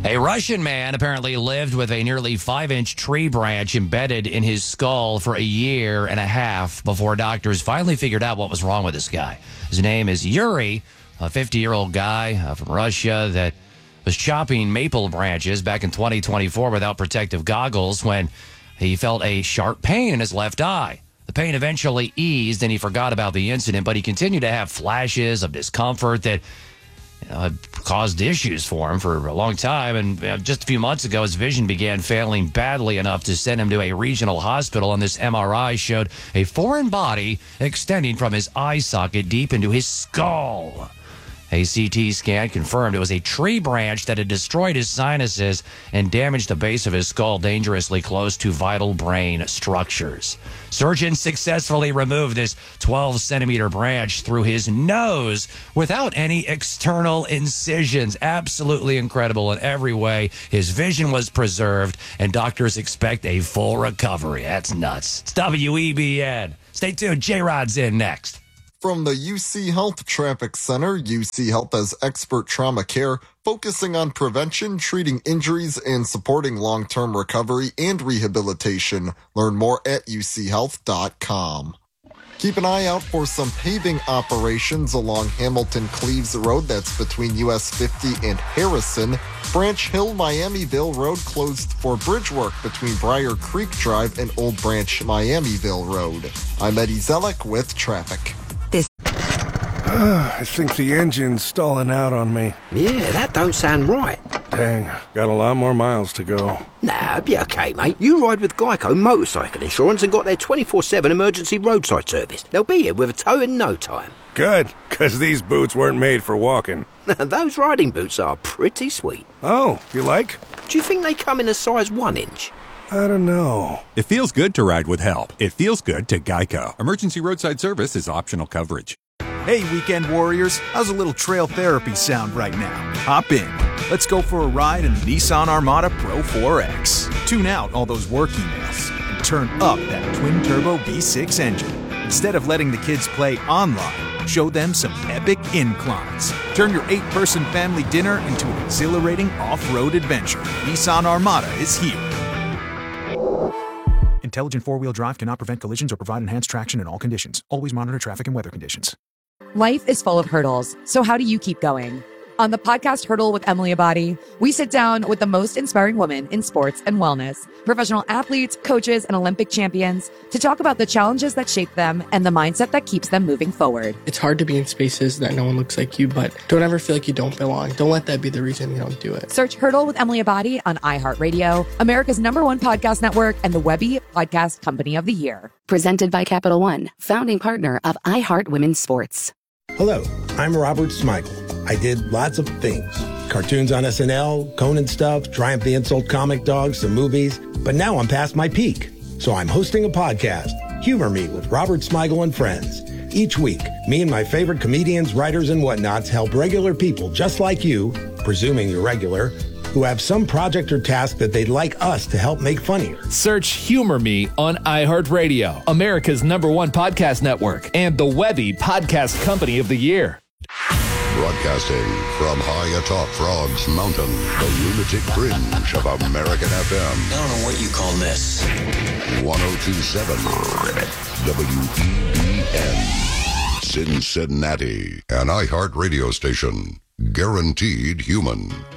A Russian man apparently lived with a nearly 5-inch tree branch embedded in his skull for a year and a half before doctors finally figured out what was wrong with this guy. His name is Yuri, a 50-year-old guy from Russia that was chopping maple branches back in 2024 without protective goggles when he felt a sharp pain in his left eye. The pain eventually eased and he forgot about the incident, but he continued to have flashes of discomfort that had caused issues for him for a long time. And just a few months ago, his vision began failing badly enough to send him to a regional hospital. And this MRI showed a foreign body extending from his eye socket deep into his skull. A CT scan confirmed it was a tree branch that had destroyed his sinuses and damaged the base of his skull dangerously close to vital brain structures. Surgeons successfully removed this 12-centimeter branch through his nose without any external incisions. Absolutely incredible in every way. His vision was preserved, and doctors expect a full recovery. That's nuts. It's WEBN. Stay tuned. J-Rod's in next. From the UC Health Traffic Center, UC Health has expert trauma care focusing on prevention, treating injuries, and supporting long-term recovery and rehabilitation. Learn more at uchealth.com. Keep an eye out for some paving operations along Hamilton-Cleves Road. That's between US 50 and Harrison. Branch Hill-Miamiville Road closed for bridge work between Briar Creek Drive and Old Branch Miamiville Road. I'm Eddie Zellick with traffic. I think the engine's stalling out on me. Yeah, that don't sound right. Dang, got a lot more miles to go. Nah, be okay, mate. You ride with Geico Motorcycle Insurance and got their 24/7 emergency roadside service. They'll be here with a tow in no time. Good, because these boots weren't made for walking. Those riding boots are pretty sweet. Oh, you like? Do you think they come in a size 1 inch? I don't know. It feels good to ride with help. It feels good to Geico. Emergency roadside service is optional coverage. Hey, weekend warriors, how's a little trail therapy sound right now? Hop in. Let's go for a ride in the Nissan Armada Pro 4X. Tune out all those work emails and turn up that twin-turbo V6 engine. Instead of letting the kids play online, show them some epic inclines. Turn your 8-person family dinner into an exhilarating off-road adventure. Nissan Armada is here. Intelligent four-wheel drive cannot prevent collisions or provide enhanced traction in all conditions. Always monitor traffic and weather conditions. Life is full of hurdles, so how do you keep going? On the podcast Hurdle with Emily Abadi, we sit down with the most inspiring women in sports and wellness, professional athletes, coaches, and Olympic champions to talk about the challenges that shape them and the mindset that keeps them moving forward. It's hard to be in spaces that no one looks like you, but don't ever feel like you don't belong. Don't let that be the reason you don't do it. Search Hurdle with Emily Abadi on iHeartRadio, America's #1 podcast network, and the Webby Podcast Company of the Year. Presented by Capital One, founding partner of iHeart Women's Sports. Hello, I'm Robert Smigel. I did lots of things. Cartoons on SNL, Conan stuff, Triumph the Insult Comic Dogs, some movies. But now I'm past my peak. So I'm hosting a podcast, Humor Me with Robert Smigel and Friends. Each week, me and my favorite comedians, writers, and whatnots help regular people just like you, presuming you're regular, who have some project or task that they'd like us to help make funnier. Search Humor Me on iHeartRadio, America's #1 podcast network, and the Webby Podcast Company of the Year. Broadcasting from high atop Frogs Mountain, the lunatic fringe of American FM. I don't know what you call this. 1027 WEBN. Cincinnati, an iHeart radio station. Guaranteed human.